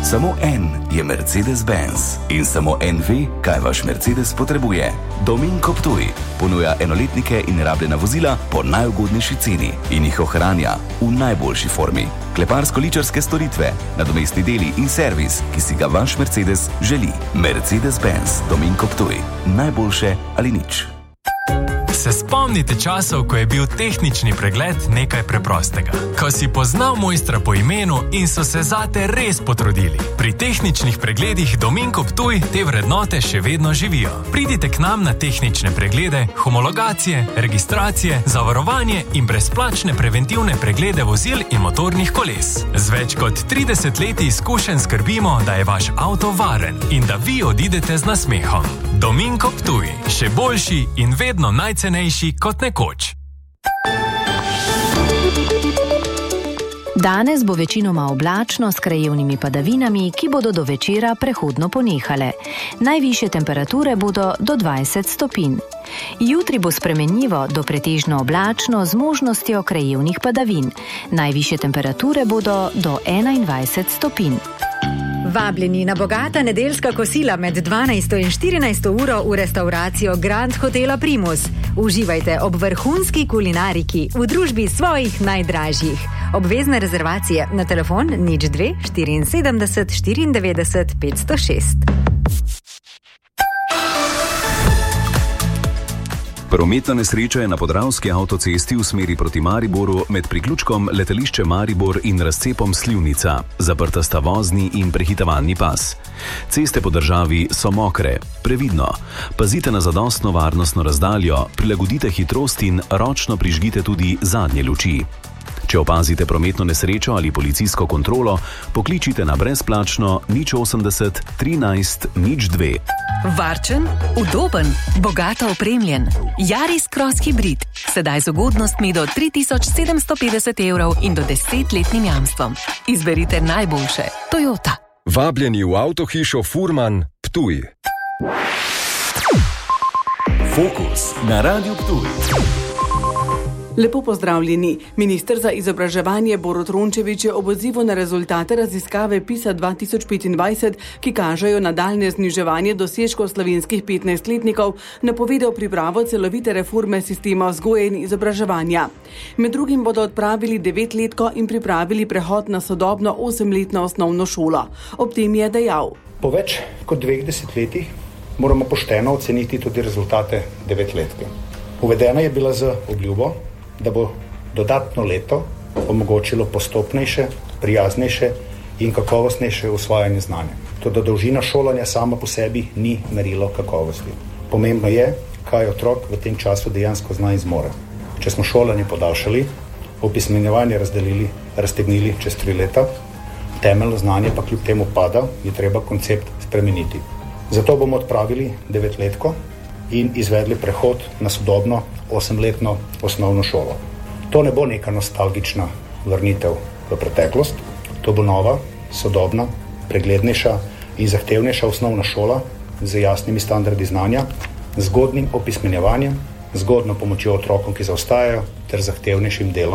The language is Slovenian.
Samo en je Mercedes-Benz in samo en ve, kaj vaš Mercedes potrebuje. Dominko Ptuj ponuja enoletnike in rabljena vozila po najugodnejši ceni in jih ohranja v najboljši formi. Kleparsko-ličarske storitve, nadomestni deli in servis, ki si ga vaš Mercedes želi. Mercedes-Benz Dominko Ptuj. Najboljše ali nič. Se spomnite časov, ko je bil tehnični pregled nekaj preprostega? Ko si poznal mojstra po imenu in so se zate res potrudili. Pri tehničnih pregledih Dominko Ptuj te vrednote še vedno živijo. Pridite k nam na tehnične preglede, homologacije, registracije, zavarovanje in brezplačne preventivne preglede vozil in motornih koles. Z več kot 30 leti izkušenj skrbimo, da je vaš avto varen in da vi odidete z nasmehom. Dominko Ptuj, še boljši in vedno najcenejši kot nekoč. Danes bo večinoma oblačno s krajevnimi padavinami, ki bodo do večera prehodno ponehale. Najvišje temperature bodo do 20 stopinj. Jutri bo spremenljivo do pretežno oblačno z možnostjo krajevnih padavin. Najvišje temperature bodo do 21 stopinj. Vabljeni na bogata nedeljska kosila med 12 in 14 uro v restavracijo Grand Hotela Primus. Uživajte ob vrhunski kulinariki v družbi svojih najdražjih. Obvezne rezervacije na telefon 02 74 94 506. Prometna nesreča je na Podravski avtocesti v smeri proti Mariboru med priključkom letališče Maribor in razcepom Slivnica. Zaprta sta vozni in prehitevalni pas. Ceste po državi so mokre. Previdno. Pazite na zadostno varnostno razdaljo, prilagodite hitrost in ročno prižgite tudi zadnje luči. Če opazite prometno nesrečo ali policijsko kontrolo, pokličite na brezplačno 080 13 02. Varčen, udoben, bogato opremljen. Yaris Cross Hybrid. Sedaj z ugodnostmi do 3750 evrov in do 10-letnim jamstvom. Izberite najboljše. Toyota. Vabljeni v avtohišo Furman Ptuj. Fokus na Radiu Ptuj. Lepo pozdravljeni. Minister za izobraževanje Borut Rončević je ob odzivu na rezultate raziskave PISA 2025, ki kažejo nadaljnje zniževanje dosežkov slovenskih 15-letnikov, napovedal pripravo celovite reforme sistema vzgoje in izobraževanja. Med drugim bodo odpravili 9-letko in pripravili prehod na sodobno 8-letno osnovno šolo. Ob tem je dejal: Po več kot 2 desetletjih moramo pošteno oceniti tudi rezultate 9-letke. Uvedena je bila z obljubo, da bo dodatno leto omogočilo postopnejše, prijaznejše in kakovostnejše usvajanje znanja. Toda dolžina šolanja sama po sebi ni merilo kakovosti. Pomembno je, kaj otrok v tem času dejansko zna in zmore. Če smo šolanje podaljšali, opismenjevanje raztegnili čez 3 leta, temeljno znanje pa kljub temu pada, je treba koncept spremeniti. Zato bomo odpravili 9-letko in izvedli prehod na sodobno 8-letno osnovno šolo. To ne bo neka nostalgična vrnitev v preteklost, to bo nova, sodobna, preglednejša in zahtevnejša osnovna šola z jasnimi standardi znanja, zgodnim opismenjevanjem, zgodno pomočjo otrokom, ki zaostajajo, ter zahtevnejšim delom